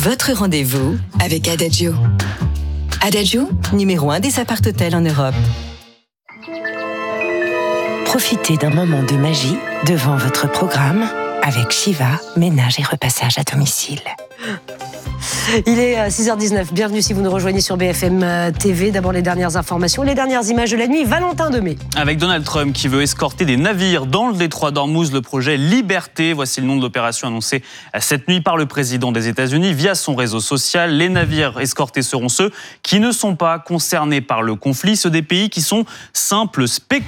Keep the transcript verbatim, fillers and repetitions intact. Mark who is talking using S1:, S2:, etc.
S1: Votre rendez-vous avec Adagio. Adagio, numéro un des appart-hôtels en Europe.
S2: Profitez d'un moment de magie devant votre programme avec Shiva, ménage et repassage à domicile.
S3: Il est six heures dix-neuf, bienvenue si vous nous rejoignez sur B F M T V. D'abord les dernières informations, les dernières images de la nuit, Valentin de Mai.
S4: Avec Donald Trump qui veut escorter des navires dans le détroit d'Ormuz, le projet Liberté. Voici le nom de l'opération annoncée cette nuit par le président des États-Unis via son réseau social. Les navires escortés seront ceux qui ne sont pas concernés par le conflit, ceux des pays qui sont simples spectateurs.